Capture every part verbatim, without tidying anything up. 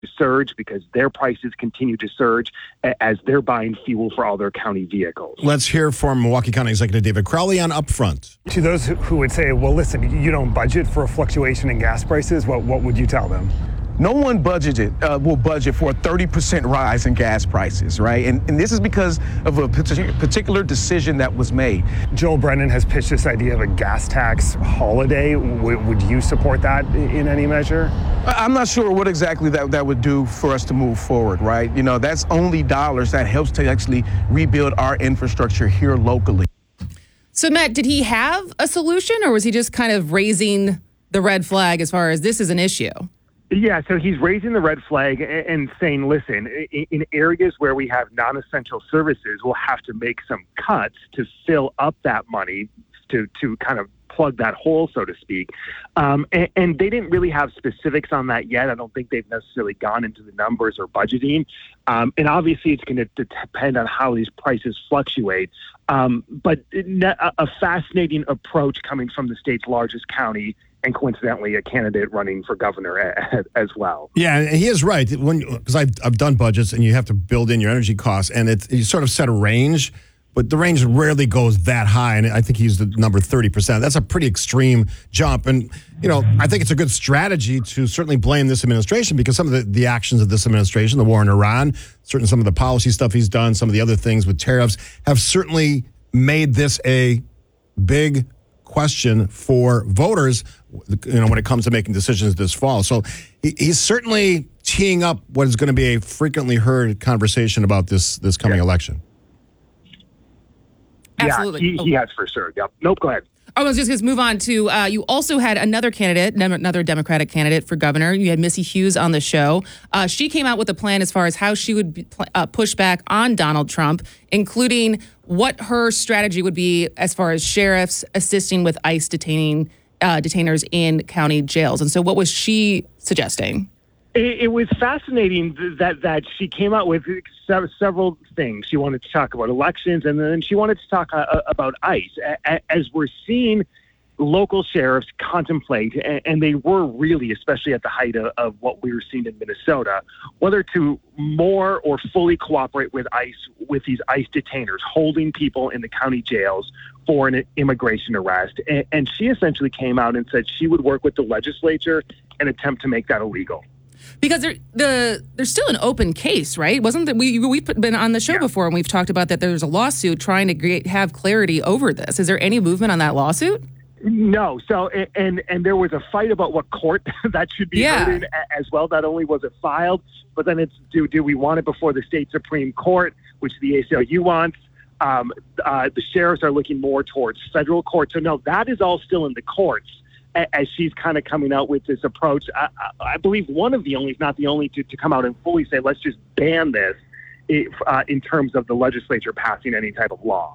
surge because their prices continue to surge as they're buying fuel for all their county vehicles. Let's hear from Milwaukee County Executive David Crowley on Upfront. To those who would say, well, listen, you don't budget for a fluctuation in gas prices, what, what would you tell them? No one budgeted uh, will budget for a thirty percent rise in gas prices, right? And, and this is because of a particular decision that was made. Joel Brennan has pitched this idea of a gas tax holiday. W- would you support that in any measure? I'm not sure what exactly that, that would do for us to move forward, right? You know, that's only dollars that helps to actually rebuild our infrastructure here locally. So, Matt, did he have a solution, or was he just kind of raising the red flag as far as this is an issue? Yeah, so he's raising the red flag and saying, listen, in areas where we have non-essential services, we'll have to make some cuts to fill up that money to, to kind of plug that hole, so to speak. Um, and, and they didn't really have specifics on that yet. I don't think they've necessarily gone into the numbers or budgeting. Um, and obviously, it's going to depend on how these prices fluctuate. Um, but a fascinating approach coming from the state's largest county, and coincidentally, a candidate running for governor as well. Yeah, and he is right. Because I've, I've done budgets, and you have to build in your energy costs, and it, you sort of set a range, but the range rarely goes that high, and I think he's the number thirty percent. That's a pretty extreme jump, and you know, I think it's a good strategy to certainly blame this administration, because some of the, the actions of this administration, the war in Iran, certainly some of the policy stuff he's done, some of the other things with tariffs, have certainly made this a big question for voters, you know, when it comes to making decisions this fall. So he, he's certainly teeing up what is going to be a frequently heard conversation about this this coming yeah. election. Absolutely. Yeah, he, he has for sure. Yep. Nope, go ahead. I was just going to move on to, uh, you also had another candidate, another Democratic candidate for governor. You had Missy Hughes on the show. Uh, she came out with a plan as far as how she would be, uh, push back on Donald Trump, including what her strategy would be as far as sheriffs assisting with ICE detaining uh, detainers in county jails. And so what was she suggesting? It, it was fascinating that that she came out with several things. She wanted to talk about elections, and then she wanted to talk uh, about ICE. As we're seeing local sheriffs contemplate, and they were really, especially at the height of, of what we were seeing in Minnesota, whether to more or fully cooperate with ICE, with these ICE detainers, holding people in the county jails for an immigration arrest. And, and she essentially came out and said she would work with the legislature and attempt to make that illegal. Because there, the there's still an open case, right? Wasn't that we we've been on the show yeah. before, and we've talked about that there's a lawsuit trying to create, have clarity over this. Is there any movement on that lawsuit? No. So and and there was a fight about what court that should be yeah. heard in as well. Not only was it filed, but then it's do do we want it before the state Supreme Court, which the A C L U wants. Um, uh, the sheriffs are looking more towards federal court. So no, that is all still in the courts. As she's kind of coming out with this approach, I, I believe one of the only, if not the only, to, to come out and fully say, let's just ban this if, uh, in terms of the legislature passing any type of law.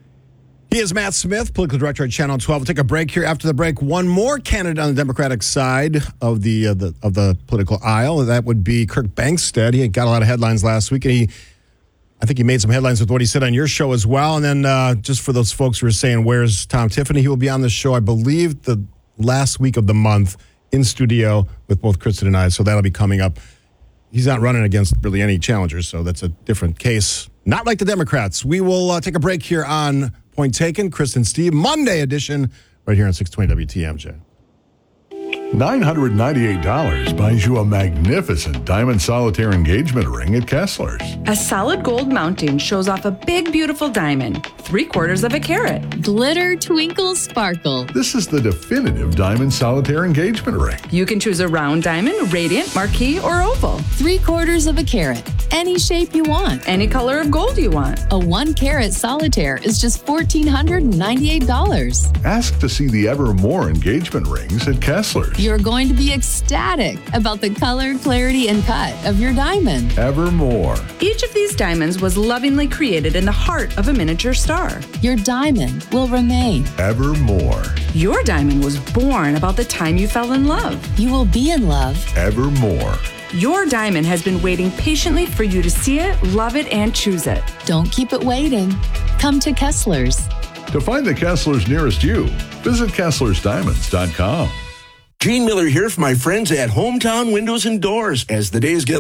He is Matt Smith, political director at Channel twelve. We'll take a break here. After the break, one more candidate on the Democratic side of the, uh, the of the political aisle. That would be Kirk Bangstad. He got a lot of headlines last week, and he, I think he made some headlines with what he said on your show as well. And then uh, just for those folks who are saying, where's Tom Tiffany? He will be on the show, I believe, the last week of the month in studio with both Kristen and I. So that'll be coming up. He's not running against really any challengers, so that's a different case. Not like the Democrats. We will uh, take a break here on Point Taken. Kristen Steve, Monday edition, right here on six twenty W T M J. nine hundred ninety-eight dollars buys you a magnificent diamond solitaire engagement ring at Kessler's. A solid gold mounting shows off a big, beautiful diamond, three quarters of a carat. Glitter, twinkle, sparkle. This is the definitive diamond solitaire engagement ring. You can choose a round diamond, radiant, marquise, or oval. Three quarters of a carat. Any shape you want. Any color of gold you want. A one carat solitaire is just one thousand four hundred ninety-eight dollars. Ask to see the Evermore engagement rings at Kessler's. You're going to be ecstatic about the color, clarity, and cut of your diamond. Evermore. Each of these diamonds was lovingly created in the heart of a miniature star. Your diamond will remain. Evermore. Your diamond was born about the time you fell in love. You will be in love. Evermore. Your diamond has been waiting patiently for you to see it, love it, and choose it. Don't keep it waiting. Come to Kessler's. To find the Kessler's nearest you, visit Kesslers Diamonds dot com. Gene Miller here for my friends at Hometown Windows and Doors. As the days get